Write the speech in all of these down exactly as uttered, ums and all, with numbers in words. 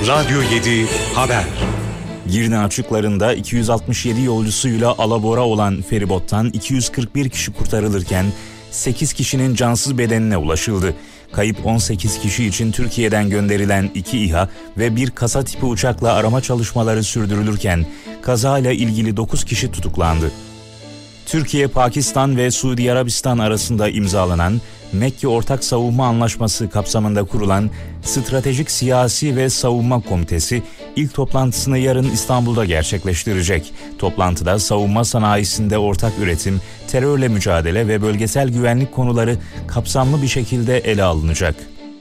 Radyo yedi Haber. Girne açıklarında iki yüz altmış yedi yolcusuyla alabora olan feribottan iki yüz kırk bir kişi kurtarılırken sekiz kişinin cansız bedenine ulaşıldı. Kayıp on sekiz kişi için Türkiye'den gönderilen iki İHA ve bir kasa tipi uçakla arama çalışmaları sürdürülürken kazayla ilgili dokuz kişi tutuklandı. Türkiye, Pakistan ve Suudi Arabistan arasında imzalanan Mekke Ortak Savunma Anlaşması kapsamında kurulan Stratejik Siyasi ve Savunma Komitesi ilk toplantısını yarın İstanbul'da gerçekleştirecek. Toplantıda savunma sanayisinde ortak üretim, terörle mücadele ve bölgesel güvenlik konuları kapsamlı bir şekilde ele alınacak.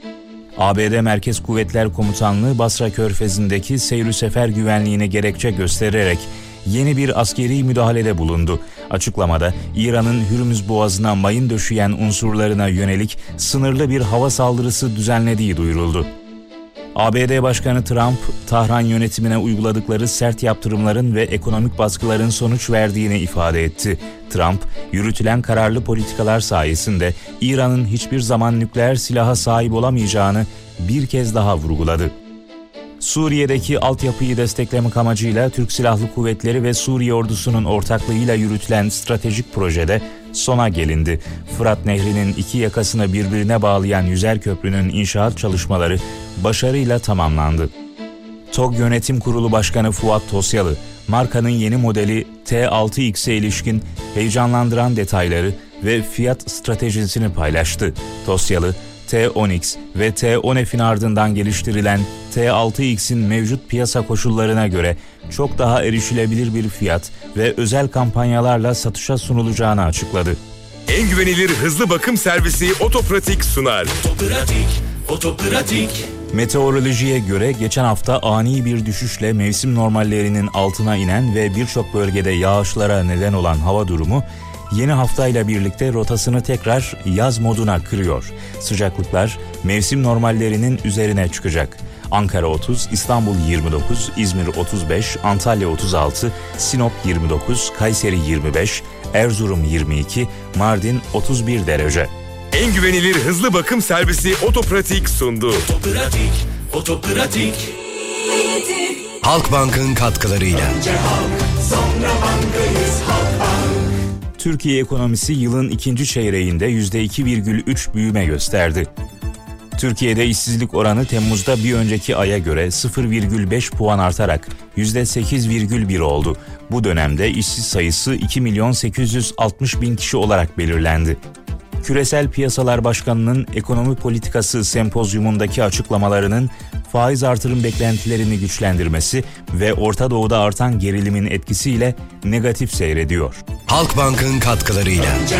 A B D Merkez Kuvvetler Komutanlığı Basra Körfezi'ndeki seyr-ü sefer güvenliğine gerekçe göstererek yeni bir askeri müdahalede bulundu. Açıklamada İran'ın Hürmüz Boğazı'na mayın döşeyen unsurlarına yönelik sınırlı bir hava saldırısı düzenlediği duyuruldu. A B D Başkanı Trump, Tahran yönetimine uyguladıkları sert yaptırımların ve ekonomik baskıların sonuç verdiğini ifade etti. Trump, yürütülen kararlı politikalar sayesinde İran'ın hiçbir zaman nükleer silaha sahip olamayacağını bir kez daha vurguladı. Suriye'deki altyapıyı desteklemek amacıyla Türk Silahlı Kuvvetleri ve Suriye ordusunun ortaklığıyla yürütülen stratejik projede sona gelindi. Fırat Nehri'nin iki yakasını birbirine bağlayan yüzer köprünün inşaat çalışmaları başarıyla tamamlandı. TOG Yönetim Kurulu Başkanı Fuat Tosyalı, markanın yeni modeli T altı X'e ilişkin heyecanlandıran detayları ve fiyat stratejisini paylaştı. Tosyalı, T on X ve T on F'in ardından geliştirilen T altı X'in mevcut piyasa koşullarına göre çok daha erişilebilir bir fiyat ve özel kampanyalarla satışa sunulacağını açıkladı. En güvenilir hızlı bakım servisi Otopratik sunar. Otopratik, Otopratik. Meteorolojiye göre geçen hafta ani bir düşüşle mevsim normallerinin altına inen ve birçok bölgede yağışlara neden olan hava durumu yeni haftayla birlikte rotasını tekrar yaz moduna kırıyor. Sıcaklıklar mevsim normallerinin üzerine çıkacak. Ankara otuz, İstanbul yirmi dokuz, İzmir otuz beş, Antalya otuz altı, Sinop yirmi dokuz, Kayseri yirmi beş, Erzurum yirmi iki, Mardin otuz bir derece. En güvenilir hızlı bakım servisi Otopratik sundu. Otopratik, Otopratik. Halkbank'ın katkılarıyla. Önce halk, sonra bankayız Halkbank. Türkiye ekonomisi yılın ikinci çeyreğinde yüzde iki virgül üç büyüme gösterdi. Türkiye'de işsizlik oranı Temmuz'da bir önceki aya göre sıfır virgül beş puan artarak yüzde sekiz virgül bir oldu. Bu dönemde işsiz sayısı iki milyon sekiz yüz altmış bin kişi olarak belirlendi. Küresel Piyasalar Başkanı'nın ekonomi politikası sempozyumundaki açıklamalarının faiz artırım beklentilerini güçlendirmesi ve Orta Doğu'da artan gerilimin etkisiyle negatif seyrediyor. Halkbank'ın katkılarıyla. Önce